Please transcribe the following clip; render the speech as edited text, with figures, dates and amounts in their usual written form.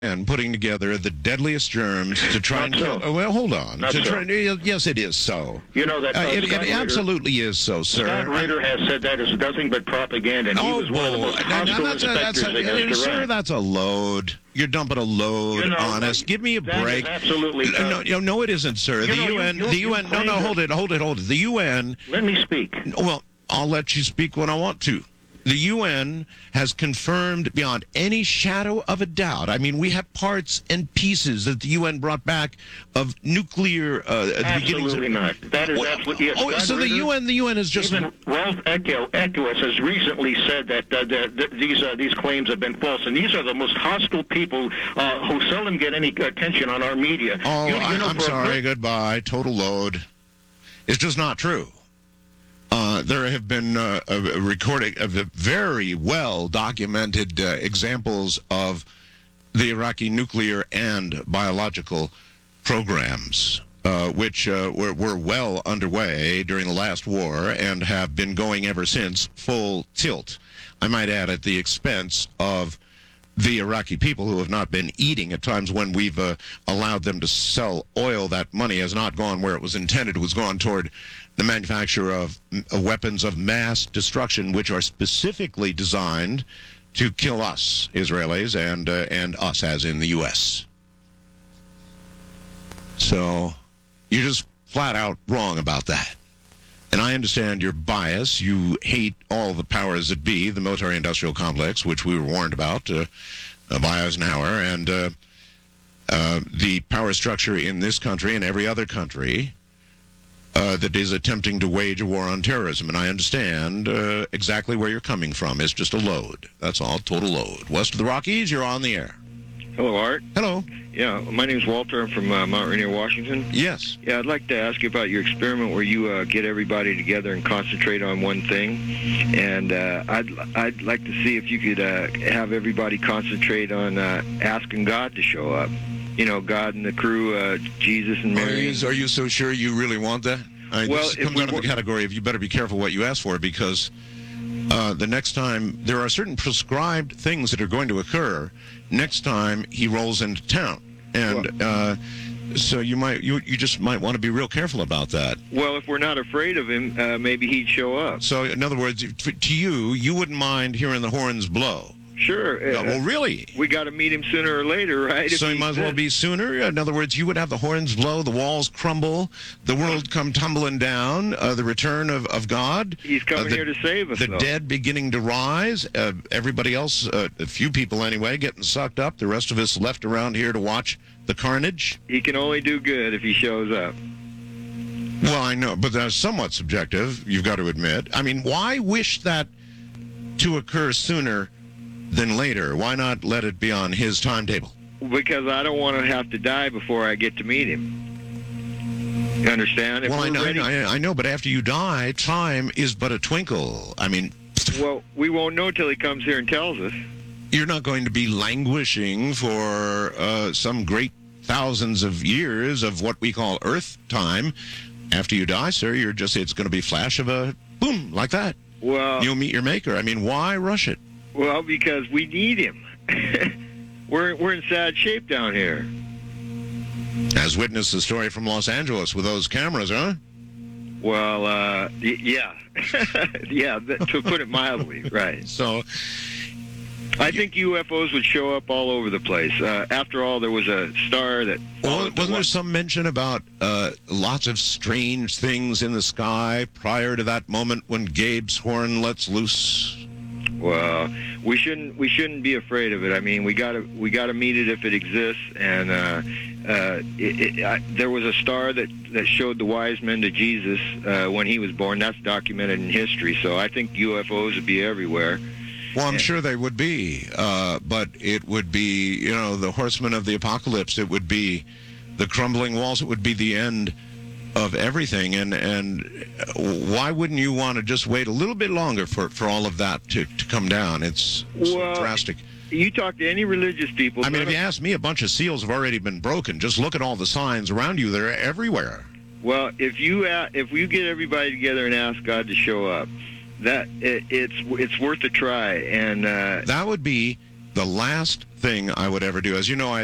and putting together the deadliest germs to try and kill. So. Well, hold on. Not so. Yes, it is so. You know that It Scott Ritter, absolutely is so, sir. Scott Ritter has said that is nothing but propaganda, and he was one of the most hostile inspectors against sir, Iran. that's a load. You're dumping a load on us. Give me a that break. is absolutely No, it isn't, sir. The UN. No, hold it. The UN. Let me speak. Well, I'll let you speak when I want to. The UN has confirmed beyond any shadow of a doubt. I mean, we have parts and pieces that the UN brought back of nuclear. Absolutely not. That is absolutely. Yes, so the UN is just. Even Ralph Eckes has recently said that these claims have been false, and these are the most hostile people who seldom get any attention on our media. Oh, I'm sorry. Goodbye. Total load. It's just not true. There have been a recording of very well documented examples of the Iraqi nuclear and biological programs, which were well underway during the last war and have been going ever since, full tilt. I might add, at the expense of the Iraqi people who have not been eating at times when we've allowed them to sell oil. That money has not gone where it was intended. It was gone toward the manufacture of weapons of mass destruction, which are specifically designed to kill us, Israelis, and us, as in the U.S. So you're just flat out wrong about that. And I understand your bias. You hate all the powers that be, the military-industrial complex, which we were warned about by Eisenhower, and the power structure in this country and every other country that is attempting to wage a war on terrorism. And I understand exactly where you're coming from. It's just a load. That's all, total load. West of the Rockies, you're on the air. Hello, Art. Hello. Yeah, my name's Walter. I'm from Mount Rainier, Washington. Yes. Yeah, I'd like to ask you about your experiment where you get everybody together and concentrate on one thing. And I'd like to see if you could have everybody concentrate on asking God to show up. You know, God and the crew, Jesus and Mary. Are you so sure you really want that? This comes out of the category of you better be careful what you ask for, because the next time there are certain prescribed things that are going to occur next time he rolls into town, and so you just might want to be real careful about that. Well, if we're not afraid of him, maybe he'd show up. So in other words, to you wouldn't mind hearing the horns blow. Sure. Well, really? We got to meet him sooner or later, right? So he might as well be sooner? In other words, you would have the horns blow, the walls crumble, the world come tumbling down, the return of God. He's coming here to save us, the dead beginning to rise, everybody else, a few people anyway, getting sucked up, the rest of us left around here to watch the carnage. He can only do good if he shows up. Well, I know, but that's somewhat subjective, you've got to admit. I mean, why wish that to occur sooner than later? Why not let it be on his timetable? Because I don't want to have to die before I get to meet him. You understand? Well, I know, but after you die, time is but a twinkle. I mean... Well, we won't know till he comes here and tells us. You're not going to be languishing for some great thousands of years of what we call Earth time. After you die, sir, it's going to be a flash of a boom, like that. Well... You'll meet your maker. I mean, why rush it? Well, because we need him. We're in sad shape down here. As witness the story from Los Angeles with those cameras, huh? Well, yeah. Yeah, to put it mildly, right. So... I think UFOs would show up all over the place. After all, there was a star that... Well, wasn't there some mention about lots of strange things in the sky prior to that moment when Gabe's horn lets loose? Well, we shouldn't be afraid of it. I mean, we gotta meet it if it exists. And there was a star that showed the wise men to Jesus when he was born. That's documented in history. So I think UFOs would be everywhere. Well, I'm sure they would be, but it would be, the horsemen of the apocalypse. It would be the crumbling walls. It would be the end of everything. And why wouldn't you want to just wait a little bit longer for all of that to come down? It's drastic. You talk to any religious people. I mean, if you ask me, a bunch of seals have already been broken. Just look at all the signs around you. They're everywhere. Well, if you get everybody together and ask God to show up, it's worth a try. And that would be the last thing I would ever do, as you know, I